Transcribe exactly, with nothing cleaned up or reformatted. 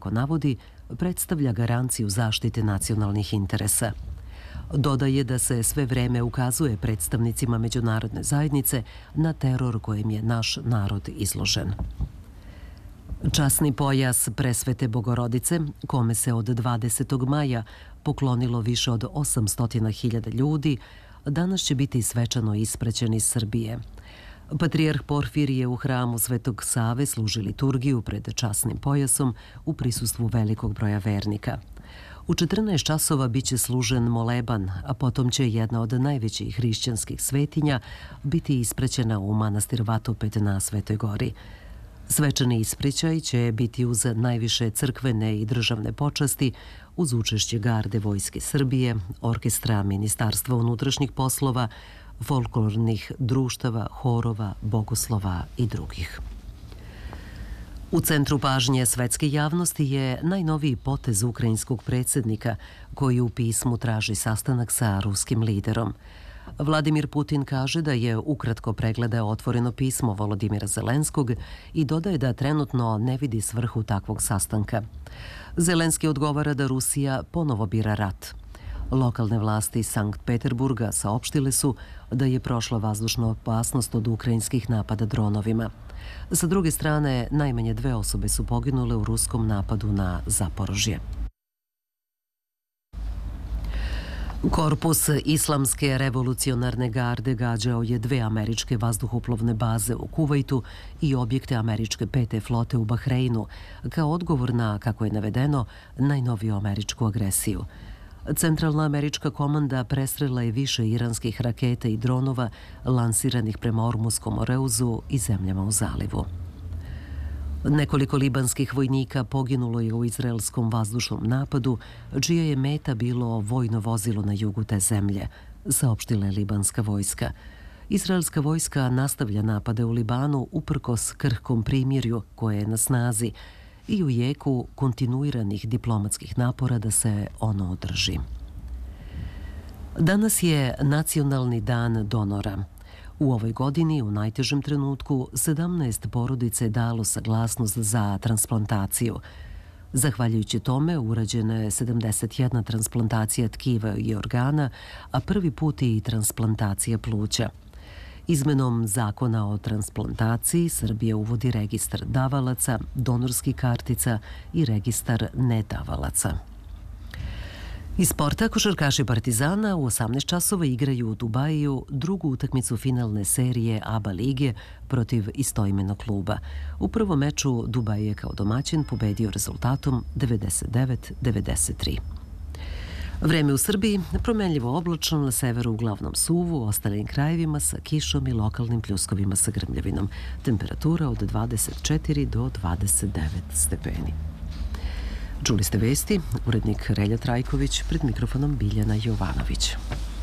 kako navodi, predstavlja garanciju zaštite nacionalnih interesa. Dodaje da se sve vreme ukazuje predstavnicima međunarodne zajednice na teror kojem je naš narod izložen. Časni pojas Presvete Bogorodice, kome se od dvadesetog maja poklonilo više od osamsto hiljada ljudi, danas će biti svečano ispraćen iz Srbije. Patrijarh Porfirije u hramu Svetog Save služi liturgiju pred časnim pojasom u prisustvu velikog broja vernika. U četrnaest časova biće služen moleban, a potom će jedna od najvećih hrišćanskih svetinja biti ispraćena u manastir Vatoped na Svetoj gori. Svečani ispraćaj će biti uz najviše crkvene i državne počasti, uz učešće garde Vojske Srbije, orkestra Ministarstva unutrašnjih poslova, folklornih društava, horova, bogoslova i drugih. U centru pažnje svetske javnosti je najnoviji potez ukrajinskog predsjednika koji u pismu traži sastanak sa ruskim liderom. Vladimir Putin kaže da je ukratko pregledao otvoreno pismo Volodimira Zelenskog i dodaje da trenutno ne vidi svrhu takvog sastanka. Zelenski odgovara da Rusija ponovo bira rat. Lokalne vlasti Sankt Peterburga saopštile su da je prošla vazdušna opasnost od ukrajinskih napada dronovima. Sa druge strane, najmanje dve osobe su poginule u ruskom napadu na Zaporožje. Korpus Islamske revolucionarne garde gađao je dve američke vazduhoplovne baze u Kuvajtu i objekte američke pete flote u Bahreinu, kao odgovor na, kako je navedeno, najnoviju američku agresiju. Centralna američka komanda presrela je više iranskih raketa i dronova lansiranih prema Ormuskom oreuzu i zemljama u zalivu. Nekoliko libanskih vojnika poginulo je u izraelskom vazdušnom napadu, čija je meta bilo vojno vozilo na jugu te zemlje, saopštila je libanska vojska. Izraelska vojska nastavlja napade u Libanu uprkos krhkom primirju koje je na snazi i u jeku kontinuiranih diplomatskih napora da se ono održi. Danas je Nacionalni dan donora. U ovoj godini, u najtežem trenutku, sedamnaest porodica je dalo saglasnost za transplantaciju. Zahvaljujući tome, urađena je sedamdeset jedna transplantacija tkiva i organa, a prvi put i transplantacija pluća. Izmenom zakona o transplantaciji Srbija uvodi registar davalaca, donorskih kartica i registar nedavalaca. Iz sporta, košarkaši Partizana u osamnaest časova igraju u Dubaju drugu utakmicu finalne serije A B A lige protiv istoimenog kluba. U prvom meču Dubaj je kao domaćin pobedio rezultatom devedeset devet devedeset tri. Vreme u Srbiji promenljivo oblačno, na severu uglavnom suvo, u ostalim krajevima sa kišom i lokalnim pljuskovima sa grmljavinom. Temperatura od dvadeset četiri do dvadeset devet stepeni. Čuli ste vesti, urednik Relja Trajković, pred mikrofonom Biljana Jovanović.